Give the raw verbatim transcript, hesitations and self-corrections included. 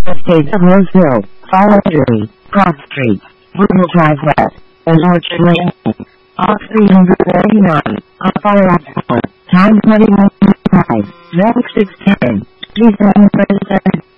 Estates of Roseville, Fallendery, Cross Street, Woodville Drive West, and Orchard Lane. Off three thirty-nine, on Fire Apple. Time twenty-one five, Zone six ten. Please enter